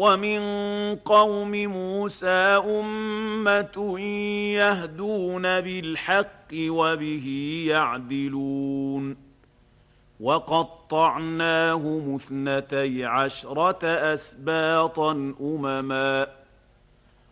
ومن قوم موسى أمة يهدون بالحق وبه يعدلون وقطعناهم 12 أسباطا أمما